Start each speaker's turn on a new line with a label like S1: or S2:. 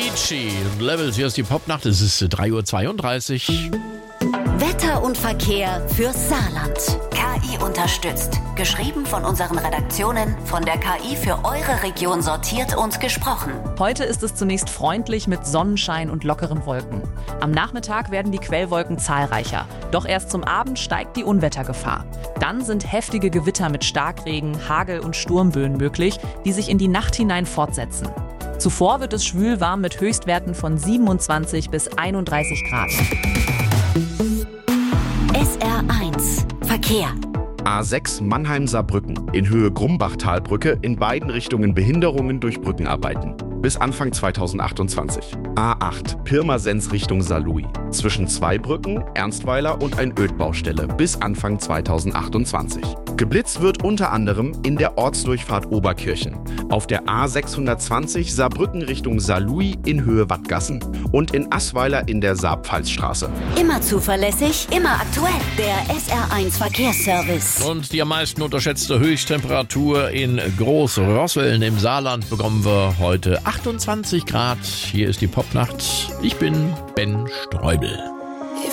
S1: Avicii und Levels, hier ist die Popnacht, es ist 3:32 Uhr.
S2: Wetter und Verkehr fürs Saarland. KI unterstützt. Geschrieben von unseren Redaktionen, von der KI für eure Region sortiert und gesprochen.
S3: Heute ist es zunächst freundlich mit Sonnenschein und lockeren Wolken. Am Nachmittag werden die Quellwolken zahlreicher. Doch erst zum Abend steigt die Unwettergefahr. Dann sind heftige Gewitter mit Starkregen, Hagel und Sturmböen möglich, die sich in die Nacht hinein fortsetzen. Zuvor wird es schwülwarm mit Höchstwerten von 27 bis 31 Grad.
S2: SR1 Verkehr.
S4: A6 Mannheim-Saarbrücken in Höhe Grumbachtalbrücke, in beiden Richtungen Behinderungen durch Brückenarbeiten. Bis Anfang 2028. A8 Pirmasens Richtung Saarlouis. Zwischen zwei Brücken, Ernstweiler und ein Ödbaustelle bis Anfang 2028. Geblitzt wird unter anderem in der Ortsdurchfahrt Oberkirchen, auf der A620 Saarbrücken Richtung Saarlouis in Höhe Wattgassen und in Assweiler in der Saarpfalzstraße.
S2: Immer zuverlässig, immer aktuell. Der SR1 Verkehrsservice.
S1: Und die am meisten unterschätzte Höchsttemperatur in Großrosweln im Saarland bekommen wir heute 28 Grad. Hier ist die Popnacht. Ich bin Ben Streubel.